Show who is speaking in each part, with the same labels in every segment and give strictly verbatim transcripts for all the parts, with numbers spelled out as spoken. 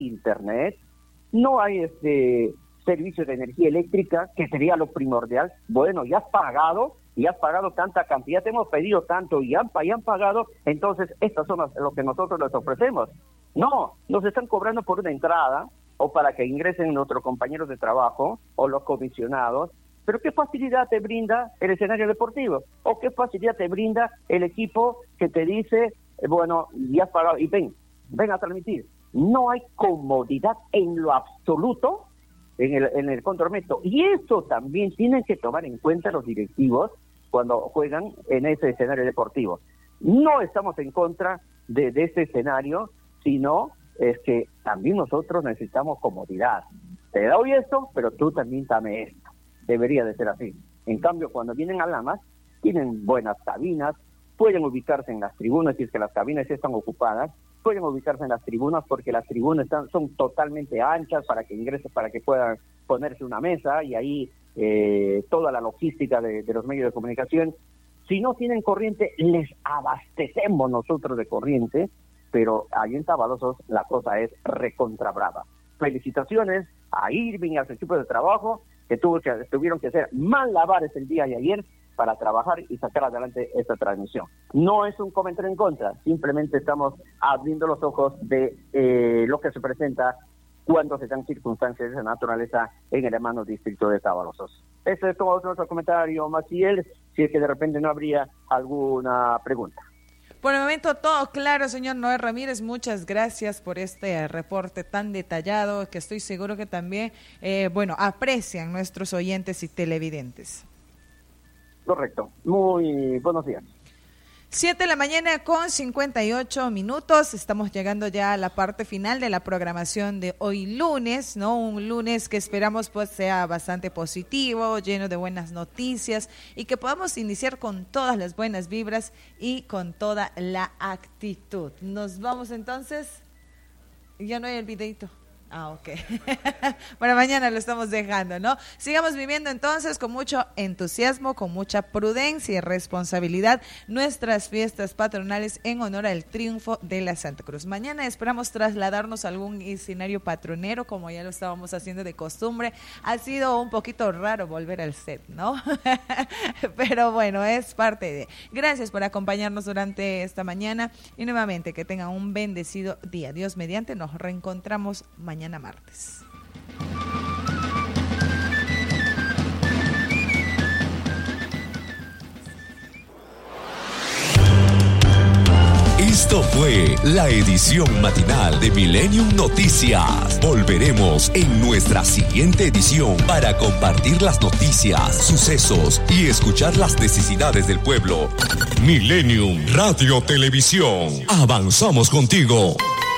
Speaker 1: internet, no hay este servicio de energía eléctrica, que sería lo primordial. Bueno, ya has pagado, y has pagado tanta cantidad, te hemos pedido tanto y han, y han pagado, entonces estas son las, lo que nosotros les ofrecemos. No, nos están cobrando por una entrada o para que ingresen nuestros compañeros de trabajo o los comisionados, pero ¿qué facilidad te brinda el escenario deportivo? ¿O qué facilidad te brinda el equipo que te dice, eh, bueno, ya has pagado y ven, ven a transmitir? No hay comodidad en lo absoluto en el, en el controlmento. Y esto también tienen que tomar en cuenta los directivos cuando juegan en ese escenario deportivo. No estamos en contra de, de ese escenario, sino es que también nosotros necesitamos comodidad. Te doy esto, pero tú también dame esto. Debería de ser así. En cambio, cuando vienen a Lamas, tienen buenas cabinas, pueden ubicarse en las tribunas, si es que las cabinas están ocupadas, pueden ubicarse en las tribunas porque las tribunas están, son totalmente anchas para que ingresen, para que puedan ponerse una mesa y ahí eh, toda la logística de, de los medios de comunicación. Si no tienen corriente, les abastecemos nosotros de corriente, pero ahí en Tavalosos la cosa es recontra brava. Felicitaciones a Irving y a su equipo de trabajo que, tuvo que tuvieron que hacer malabares el día de ayer para trabajar y sacar adelante esta transmisión. No es un comentario en contra, simplemente estamos abriendo los ojos de eh, lo que se presenta cuando se dan circunstancias de esa naturaleza en el hermano distrito de Tavalosos. Ese es todo nuestro comentario, Maciel, si es que de repente no habría alguna pregunta.
Speaker 2: Por el momento todo claro, señor Noé Ramírez, muchas gracias por este reporte tan detallado que estoy seguro que también, eh, bueno, aprecian nuestros oyentes y televidentes.
Speaker 1: Correcto, muy buenos días.
Speaker 2: Siete de la mañana con cincuenta y ocho minutos, estamos llegando ya a la parte final de la programación de hoy lunes, ¿no? Un lunes que esperamos pues sea bastante positivo, lleno de buenas noticias y que podamos iniciar con todas las buenas vibras y con toda la actitud. Nos vamos entonces, ya no hay el videito. Ah, ok. Bueno, mañana lo estamos dejando, ¿no? Sigamos viviendo entonces con mucho entusiasmo, con mucha prudencia y responsabilidad nuestras fiestas patronales en honor al triunfo de la Santa Cruz. Mañana esperamos trasladarnos a algún escenario patronero, como ya lo estábamos haciendo de costumbre. Ha sido un poquito raro volver al set, ¿no? Pero bueno, es parte de... Gracias por acompañarnos durante esta mañana y nuevamente que tengan un bendecido día. Dios mediante, nos reencontramos mañana. Mañana martes.
Speaker 3: Esto fue la edición matinal de Millennium Noticias. Volveremos en nuestra siguiente edición para compartir las noticias, sucesos y escuchar las necesidades del pueblo. Millennium Radio Televisión. Avanzamos contigo.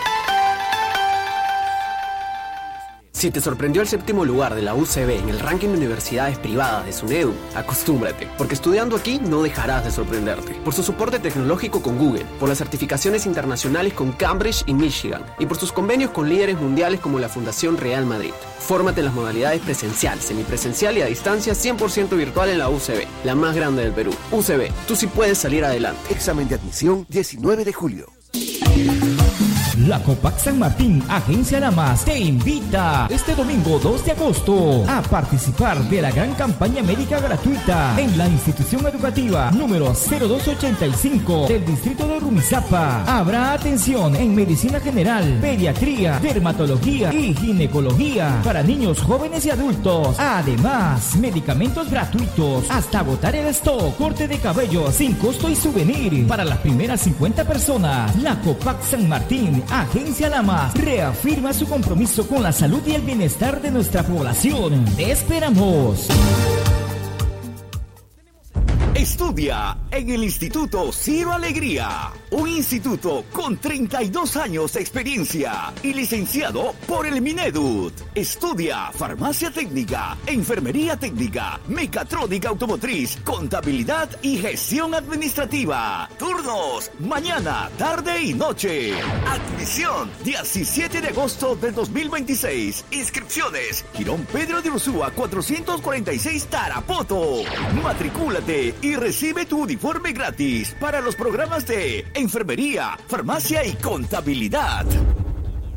Speaker 4: Si te sorprendió el séptimo lugar de la U C B en el ranking de universidades privadas de SUNEDU, acostúmbrate, porque estudiando aquí no dejarás de sorprenderte. Por su soporte tecnológico con Google, por las certificaciones internacionales con Cambridge y Michigan, y por sus convenios con líderes mundiales como la Fundación Real Madrid. Fórmate en las modalidades presencial, semipresencial y a distancia cien por ciento virtual en la U C B, la más grande del Perú. U C B, tú sí puedes salir adelante.
Speaker 5: Examen de admisión diecinueve de julio.
Speaker 6: La Copac San Martín, Agencia Lamas, te invita este domingo dos de agosto a participar de la gran campaña médica gratuita en la institución educativa número cero dos ochenta y cinco del distrito de Rumizápa. Habrá atención en medicina general, pediatría, dermatología y ginecología para niños, jóvenes y adultos. Además, medicamentos gratuitos hasta agotar el stock, corte de cabello sin costo y souvenir para las primeras cincuenta personas. La Copac San Martín, Agencia Lamas, reafirma su compromiso con la salud y el bienestar de nuestra población. ¡Te esperamos!
Speaker 7: Estudia en el Instituto Ciro Alegría, un instituto con treinta y dos años de experiencia y licenciado por el Minedut. Estudia farmacia técnica, enfermería técnica, mecatrónica automotriz, contabilidad y gestión administrativa. Turnos, mañana, tarde y noche. Admisión, diecisiete de agosto del dos mil veintiséis. Inscripciones, Girón Pedro de Ursúa cuatrocientos cuarenta y seis Tarapoto. Matricúlate y recibe tu uniforme gratis para los programas de enfermería, farmacia y contabilidad.